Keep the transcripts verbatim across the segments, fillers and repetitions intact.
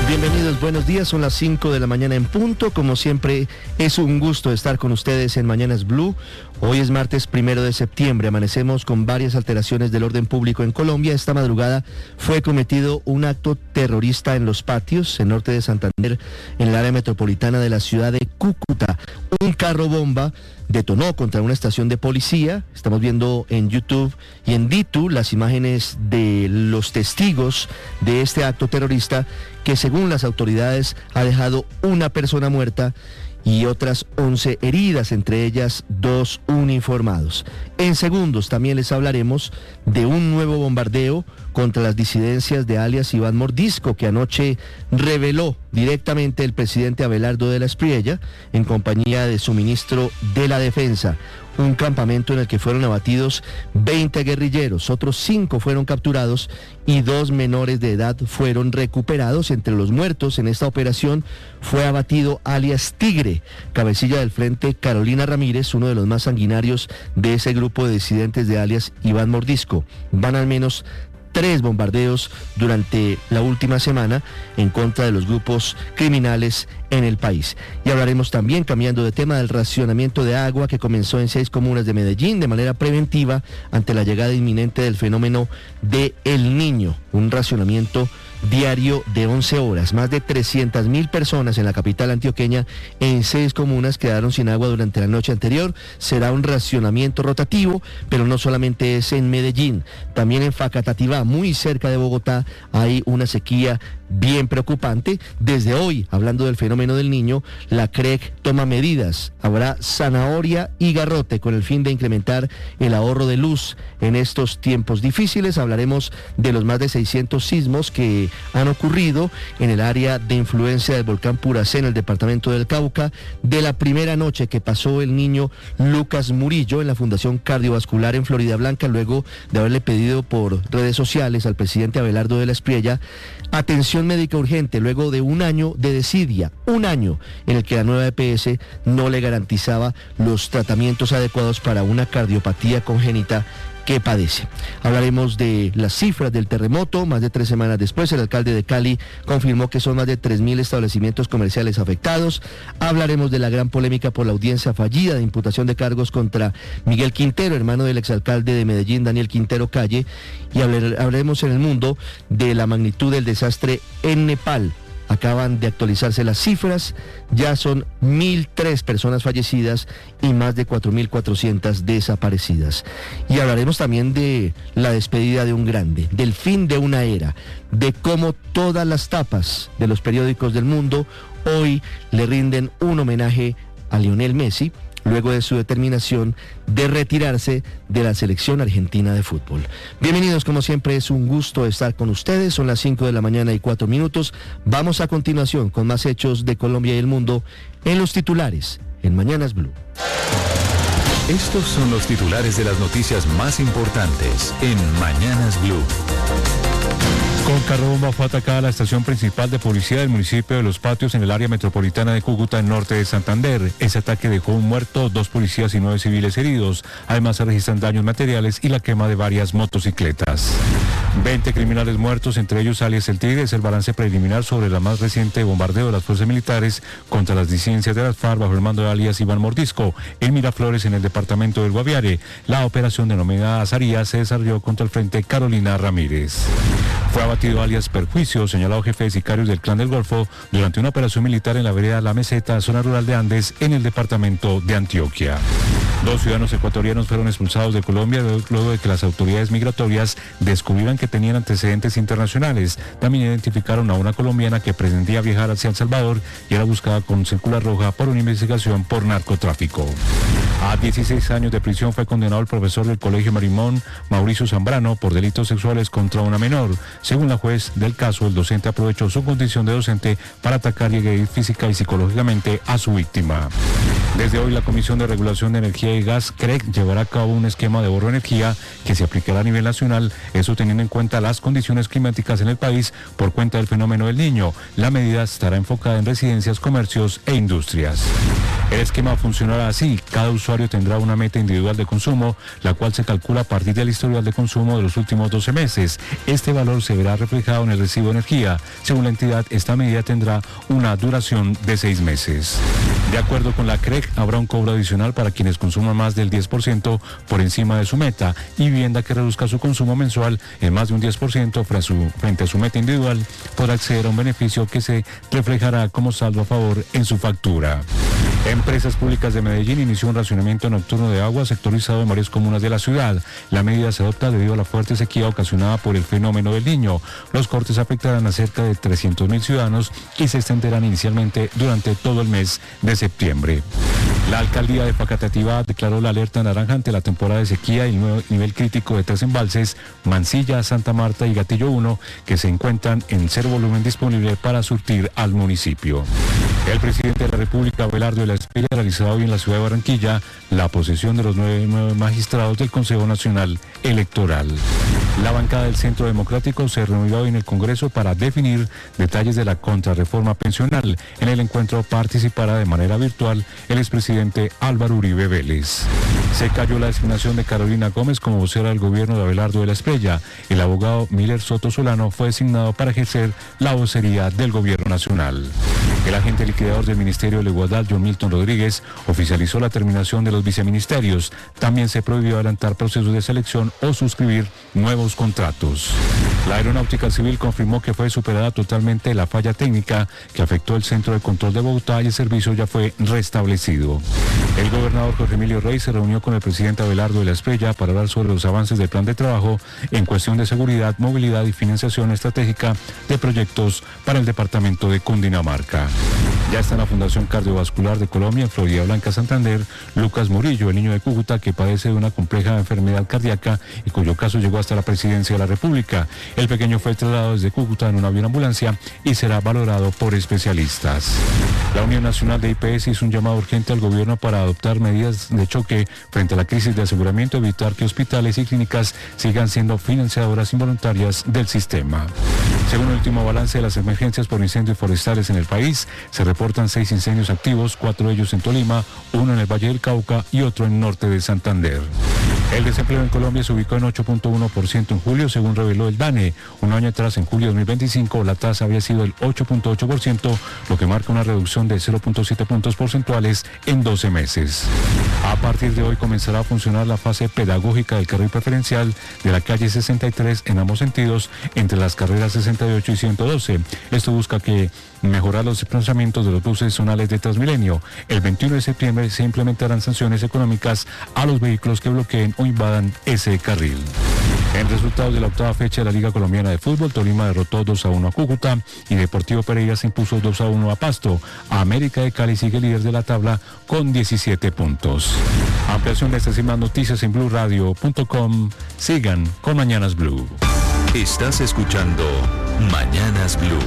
Bienvenidos, buenos días, son las cinco de la mañana en punto. Como siempre, es un gusto estar con ustedes en Mañanas Blue. Hoy es martes primero de septiembre, amanecemos con varias alteraciones del orden público en Colombia. Esta madrugada fue cometido un acto terrorista en Los Patios, en norte de Santander, en el área metropolitana de la ciudad de Cúcuta. Un carro bomba detonó contra una estación de policía. Estamos viendo en YouTube y en Ditu las imágenes de los testigos de este acto terrorista que, según las autoridades, ha dejado una persona muerta y otras once heridas, entre ellas dos uniformados. En segundos también les hablaremos de un nuevo bombardeo contra las disidencias de alias Iván Mordisco, que anoche reveló directamente el presidente Abelardo de la Espriella, en compañía de su ministro de la Defensa. Un campamento en el que fueron abatidos veinte guerrilleros, otros cinco fueron capturados y dos menores de edad fueron recuperados. Entre los muertos en esta operación fue abatido alias Tigre, cabecilla del frente Carolina Ramírez, uno de los más sanguinarios de ese grupo de disidentes de alias Iván Mordisco. Van al menos tres bombardeos durante la última semana en contra de los grupos criminales en el país. Y hablaremos también, cambiando de tema, del racionamiento de agua que comenzó en seis comunas de Medellín de manera preventiva ante la llegada inminente del fenómeno de El Niño, un racionamiento diario de once horas. Más de trescientas mil personas en la capital antioqueña en seis comunas quedaron sin agua durante la noche anterior. Será un racionamiento rotativo, pero no solamente es en Medellín, también en Facatativá, muy cerca de Bogotá, hay una sequía bien preocupante. Desde hoy, hablando del fenómeno del Niño, la C R E C toma medidas. Habrá zanahoria y garrote con el fin de incrementar el ahorro de luz en estos tiempos difíciles. Hablaremos de los más de seiscientos sismos que han ocurrido en el área de influencia del volcán Puracé en el departamento del Cauca, de la primera noche que pasó el niño Lucas Murillo en la Fundación Cardiovascular en Florida Blanca, luego de haberle pedido por redes sociales al presidente Abelardo de la Espriella atención médica urgente luego de un año de desidia, un año en el que la nueva E P S no le garantizaba los tratamientos adecuados para una cardiopatía congénita que padece. Hablaremos de las cifras del terremoto. Más de tres semanas después, el alcalde de Cali confirmó que son más de tres mil establecimientos comerciales afectados. Hablaremos de la gran polémica por la audiencia fallida de imputación de cargos contra Miguel Quintero, hermano del exalcalde de Medellín, Daniel Quintero Calle, y hablaremos en el mundo de la magnitud del desastre en Nepal. Acaban de actualizarse las cifras, ya son mil tres personas fallecidas y más de cuatro mil cuatrocientas desaparecidas. Y hablaremos también de la despedida de un grande, del fin de una era, de cómo todas las tapas de los periódicos del mundo hoy le rinden un homenaje a Lionel Messi, luego de su determinación de retirarse de la selección argentina de fútbol. Bienvenidos, como siempre, es un gusto estar con ustedes. Son las cinco de la mañana y cuatro minutos. Vamos a continuación con más hechos de Colombia y el mundo en los titulares, en Mañanas Blue. Estos son los titulares de las noticias más importantes en Mañanas Blue. Con carro bomba fue atacada la estación principal de policía del municipio de Los Patios en el área metropolitana de Cúcuta, en norte de Santander. Ese ataque dejó un muerto, dos policías y nueve civiles heridos. Además, se registran daños materiales y la quema de varias motocicletas. veinte criminales muertos, entre ellos alias El Tigre, es el balance preliminar sobre la más reciente bombardeo de las fuerzas militares contra las disidencias de las FARC bajo el mando de alias Iván Mordisco en Miraflores, en el departamento del Guaviare. La operación denominada Azaría se desarrolló contra el frente Carolina Ramírez. Fue abatido alias Perjuicio, señalado jefe de sicarios del Clan del Golfo, durante una operación militar en la vereda La Meseta, zona rural de Andes, en el departamento de Antioquia. Dos ciudadanos ecuatorianos fueron expulsados de Colombia luego de que las autoridades migratorias descubrieran que tenían antecedentes internacionales. También identificaron a una colombiana que pretendía viajar hacia El Salvador y era buscada con cédula roja por una investigación por narcotráfico. A dieciséis años de prisión fue condenado el profesor del Colegio Marimón, Mauricio Zambrano, por delitos sexuales contra una menor. Según la juez del caso, el docente aprovechó su condición de docente para atacar y agredir física y psicológicamente a su víctima. Desde hoy, la Comisión de Regulación de Energía y Gas, C R E C, llevará a cabo un esquema de ahorro de energía que se aplicará a nivel nacional, eso teniendo en cuenta las condiciones climáticas en el país por cuenta del fenómeno del Niño. La medida estará enfocada en residencias, comercios e industrias. El esquema funcionará así: cada usuario tendrá una meta individual de consumo, la cual se calcula a partir del historial de consumo de los últimos doce meses. Este valor se verá reflejado en el recibo de energía. Según la entidad, esta medida tendrá una duración de seis meses. De acuerdo con la C R E C, habrá un cobro adicional para quienes consuman más del diez por ciento por encima de su meta, y vivienda que reduzca su consumo mensual en más de un diez por ciento frente a su meta individual podrá acceder a un beneficio que se reflejará como saldo a favor en su factura. Empresas Públicas de Medellín inició un racionamiento nocturno de agua sectorizado en varias comunas de la ciudad. La medida se adopta debido a la fuerte sequía ocasionada por el fenómeno del Niño. Los cortes afectarán a cerca de trescientos mil ciudadanos y se extenderán inicialmente durante todo el mes de septiembre. La alcaldía de Facatativá declaró la alerta naranja ante la temporada de sequía y el nuevo nivel crítico de tres embalses, Mansilla, Santa Marta y Gatillo uno, que se encuentran en cero volumen disponible para surtir al municipio. El presidente de la República, Abelardo de la Espriella, realizó hoy en la ciudad de Barranquilla la posesión de los nueve, nueve magistrados del Consejo Nacional Electoral. La bancada del Centro Democrático se reunió hoy en el Congreso para definir detalles de la contrarreforma pensional. En el encuentro participará de manera virtual el expresidente Álvaro Uribe Vélez. Se cayó la designación de Carolina Gómez como vocera del gobierno de Abelardo de la Espriella. El abogado Miller Soto Solano fue designado para ejercer la vocería del gobierno nacional. El agente liquidador del Ministerio de la Igualdad, John Milton Rodríguez, oficializó la terminación de los viceministerios. También se prohibió adelantar procesos de selección o suscribir nuevos contratos. La Aeronáutica Civil confirmó que fue superada totalmente la falla técnica que afectó el Centro de Control de Bogotá y el servicio ya fue restablecido. El gobernador Jorge Emilio Rey se reunió con el presidente Abelardo de la Espriella para hablar sobre los avances del plan de trabajo en cuestión de seguridad, movilidad y financiación estratégica de proyectos para el departamento de Cundinamarca. Ya está en la Fundación Cardiovascular de Colombia, en Florida Blanca, Santander, Lucas Murillo, el niño de Cúcuta que padece de una compleja enfermedad cardíaca y cuyo caso llegó hasta la presidencia de la República. El pequeño fue trasladado desde Cúcuta en una avión ambulancia y será valorado por especialistas. La Unión Nacional de I P S hizo un llamado urgente al gobierno para adoptar medidas de choque frente a la crisis de aseguramiento, evitar que hospitales y clínicas sigan siendo financiadoras involuntarias del sistema. Según el último balance de las emergencias por incendios forestales en el país, se reportan seis incendios activos, cuatro de ellos en Tolima, uno en el Valle del Cauca y otro en el norte de Santander. El desempleo en Colombia se ubicó en ocho punto uno por ciento en julio, según reveló el DANE. Un año atrás, en julio de dos mil veinticinco, la tasa había sido el ocho punto ocho por ciento, lo que marca una reducción de cero punto siete puntos porcentuales en doce meses. A partir de hoy comenzará a funcionar la fase pedagógica del carril preferencial de la calle sesenta y tres en ambos sentidos, entre las carreras sesenta y ocho y ciento doce. Esto busca que mejorar los desplazamientos de los buses zonales de Transmilenio. El veintiuno de septiembre se implementarán sanciones económicas a los vehículos que bloqueen o invadan ese carril. En resultados de la octava fecha de la Liga Colombiana de Fútbol, Tolima derrotó dos a uno a Cúcuta y Deportivo Pereira se impuso dos a uno a Pasto. América de Cali sigue líder de la tabla con diecisiete puntos. Ampliación de estas y más noticias en blue radio punto com. Sigan con Mañanas Blue. Estás escuchando Mañanas Blue.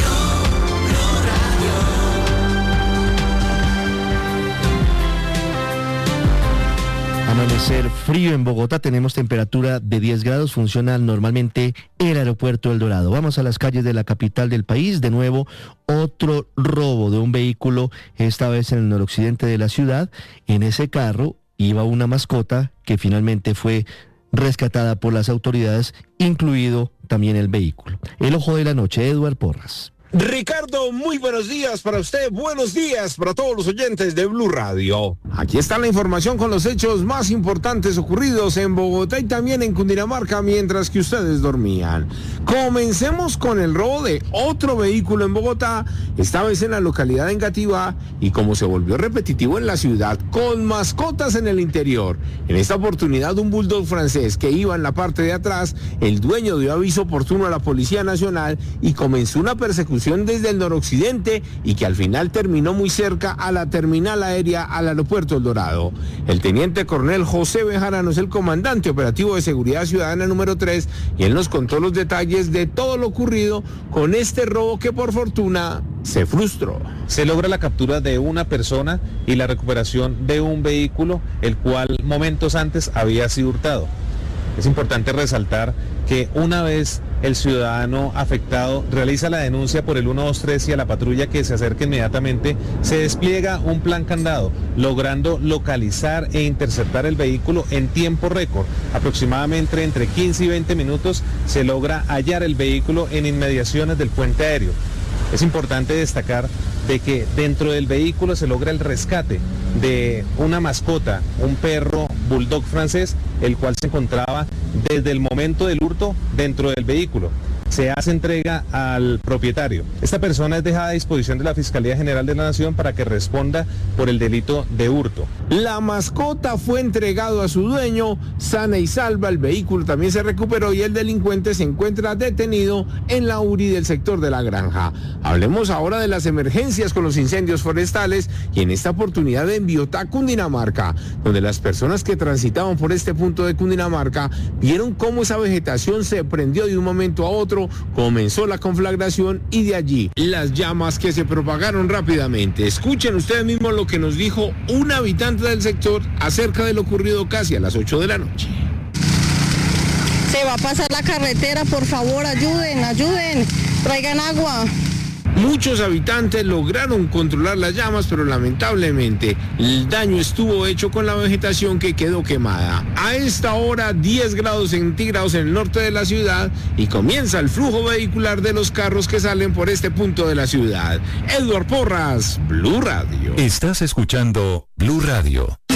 Amanecer frío en Bogotá, tenemos temperatura de diez grados, funciona normalmente el aeropuerto El Dorado. Vamos a las calles de la capital del país, de nuevo otro robo de un vehículo, esta vez en el noroccidente de la ciudad. En ese carro iba una mascota que finalmente fue rescatada por las autoridades, incluido también el vehículo. El ojo de la noche, Eduard Porras. Ricardo, muy buenos días para usted, buenos días para todos los oyentes de Blue Radio. Aquí está la información con los hechos más importantes ocurridos en Bogotá y también en Cundinamarca mientras que ustedes dormían. Comencemos con el robo de otro vehículo en Bogotá, esta vez en la localidad de Engativá, y como se volvió repetitivo en la ciudad, con mascotas en el interior. En esta oportunidad un bulldog francés que iba en la parte de atrás, el dueño dio aviso oportuno a la Policía Nacional y comenzó una persecución desde el noroccidente y que al final terminó muy cerca a la terminal aérea al aeropuerto El Dorado. El teniente coronel José Bejarano es el comandante operativo de seguridad ciudadana número tres y él nos contó los detalles de todo lo ocurrido con este robo que por fortuna se frustró. Se logra la captura de una persona y la recuperación de un vehículo, el cual momentos antes había sido hurtado. Es importante resaltar que una vez el ciudadano afectado realiza la denuncia por el ciento veintitrés y a la patrulla que se acerca inmediatamente se despliega un plan candado, logrando localizar e interceptar el vehículo en tiempo récord. Aproximadamente entre quince y veinte minutos se logra hallar el vehículo en inmediaciones del puente aéreo. Es importante destacar de que dentro del vehículo se logra el rescate de una mascota, un perro bulldog francés, el cual se encontraba desde el momento del hurto dentro del vehículo. Se hace entrega al propietario. Esta persona es dejada a disposición de la Fiscalía General de la Nación para que responda por el delito de hurto. La mascota fue entregado a su dueño, sana y salva. El vehículo también se recuperó y el delincuente se encuentra detenido en la U R I del sector de La Granja. Hablemos ahora de las emergencias con los incendios forestales y en esta oportunidad en Biotá, Cundinamarca, donde las personas que transitaban por este punto de Cundinamarca vieron cómo esa vegetación se prendió de un momento a otro. Comenzó la conflagración y de allí las llamas que se propagaron rápidamente. Escuchen ustedes mismos lo que nos dijo un habitante del sector acerca de lo ocurrido casi a las ocho de la noche. Se va a pasar la carretera, por favor, ayuden, ayuden, traigan agua. Muchos habitantes lograron controlar las llamas, pero lamentablemente el daño estuvo hecho con la vegetación que quedó quemada. A esta hora diez grados centígrados en el norte de la ciudad y comienza el flujo vehicular de los carros que salen por este punto de la ciudad. Edward Porras, Blue Radio. Estás escuchando Blue Radio.